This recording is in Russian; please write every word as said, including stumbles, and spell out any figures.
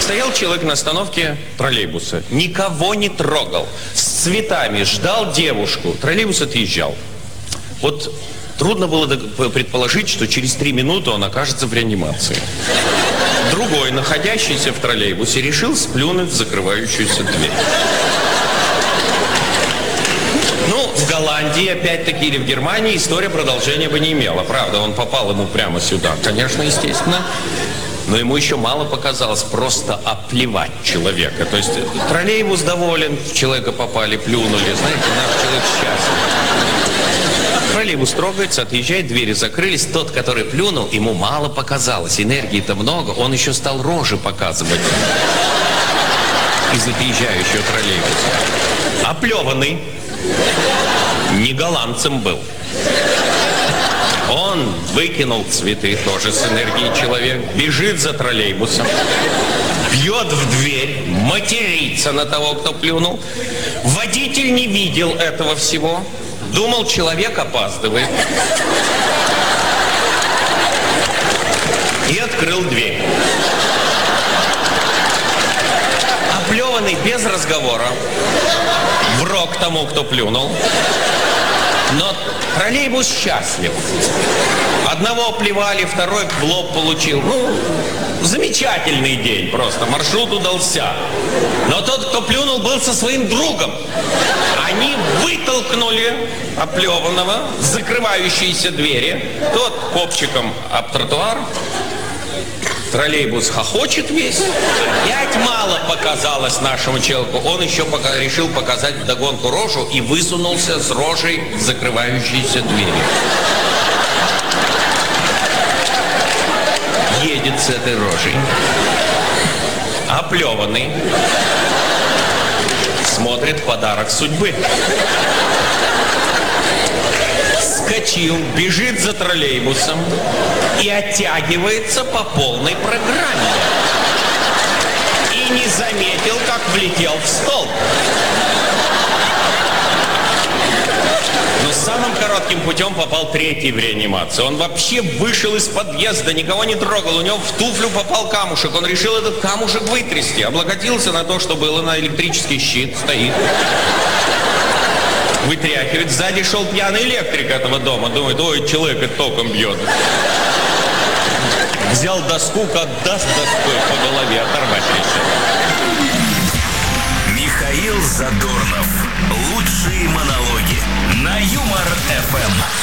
Стоял человек на остановке троллейбуса, никого не трогал, с цветами ждал девушку, троллейбус отъезжал. Вот трудно было предположить, что через три минуты он окажется в реанимации. Другой, находящийся в троллейбусе, решил сплюнуть в закрывающуюся дверь. Ну, в Голландии, опять-таки, или в Германии история продолжения бы не имела. Правда, он попал ему прямо сюда. Конечно, естественно. Но ему еще мало показалось просто оплевать человека. То есть троллейбус доволен, в человека попали, плюнули. Знаете, наш человек счастлив. Троллейбус трогается, отъезжает, двери закрылись. Тот, который плюнул, ему мало показалось. Энергии-то много, он еще стал рожи показывать из отъезжающего троллейбуса. Оплеванный. Не голландцем был. Он выкинул цветы, тоже с энергией человек, бежит за троллейбусом, бьет в дверь, матерится на того, кто плюнул. Водитель не видел этого всего, думал, человек опаздывает. И открыл дверь. Оплеванный без разговора, в рог тому, кто плюнул. Но троллейбус счастлив. Одного плевали, второй в лоб получил. Ну, замечательный день просто, маршрут удался. Но тот, кто плюнул, был со своим другом. Они вытолкнули оплеванного в закрывающиеся двери. Тот копчиком об тротуар. Троллейбус хохочет весь. Опять мало показалось нашему человеку. Он еще пока решил показать вдогонку рожу и высунулся с рожей в закрывающиеся двери. Едет с этой рожей. Оплеванный. Смотрит подарок судьбы. Вскочил, бежит за троллейбусом и оттягивается по полной программе. И не заметил, как влетел в столб. Но самым коротким путем попал третий в реанимацию. Он вообще вышел из подъезда, никого не трогал. У него в туфлю попал камушек. Он решил этот камушек вытрясти. Облокотился на то, что было на электрический щит. Стоит. Вытряхивает. Сзади шел пьяный электрик этого дома. Думает, ой, человека током бьет. Взял доску, как даст доской по голове, оторвать решил. Михаил Задорнов. Лучшие монологи на Юмор эф эм.